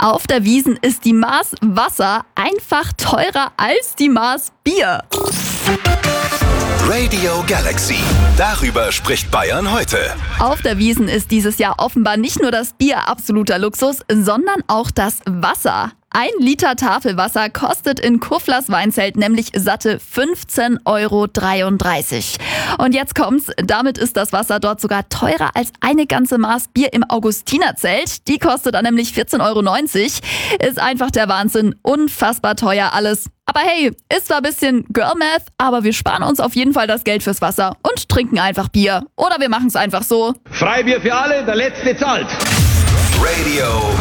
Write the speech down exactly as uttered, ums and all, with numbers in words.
Auf der Wiesn ist die Maß Wasser einfach teurer als die Maß Bier. Radio Galaxy. Darüber spricht Bayern heute. Auf der Wiesn ist dieses Jahr offenbar nicht nur das Bier absoluter Luxus, sondern auch das Wasser. Ein Liter Tafelwasser kostet in Kurflas Weinzelt nämlich satte fünfzehn Euro dreiunddreißig. Und jetzt kommt's, damit ist das Wasser dort sogar teurer als eine ganze Maß Bier im Augustinerzelt. Die kostet dann nämlich vierzehn Euro neunzig. Ist einfach der Wahnsinn, unfassbar teuer alles. Aber hey, ist zwar ein bisschen Girl-Math, aber wir sparen uns auf jeden Fall das Geld fürs Wasser und trinken einfach Bier. Oder wir machen's einfach so. Freibier für alle, der Letzte zahlt. Radio